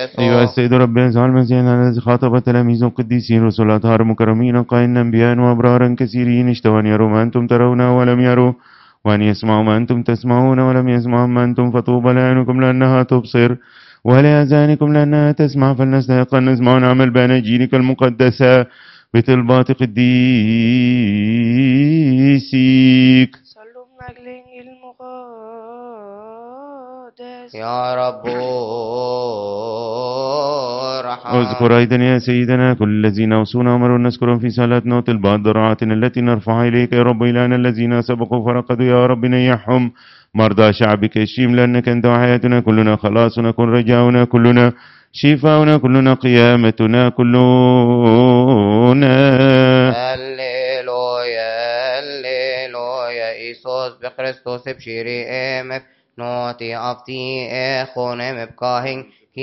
أيها السيد رب يسوع المسيح الذي خاطب تلاميذه القديسين رسل أطهار مكرمين قائلين أنبياء وأبرارا كثيرين اشتهوا أن يروا ما أنتم ترون ولم يروا وأن يسمعوا ما أنتم تسمعون ولم يسمعوا ما أنتم فطوبى لعينكم لأنها تبصر ولآذانكم لأنها تسمع فلنستحق أن نسمع ونعمل بأناجيلك المقدسة بطلبات قديسيك. صلوا من أجل الإنجيل المقدس. يا رب ارحم. اذكر أيضا يا سيدنا كل الذين أوصونا أمروا نذكرهم في صلاتنا وطلبات ضراعاتنا التي نرفعها إليك يا رب إلهنا. الذين سبقوا فرقدوا يا رب نيحهم. مرضى شعبك اشفيهم لأنك أنت وحياتنا كلنا خلاصنا كن رجاؤنا كلنا شفاؤنا كلنا قيامتنا كلنا. هللويا هللويا إيسوس بخريستوس بشيري إمف نوتي أفتي إخونم بكاهن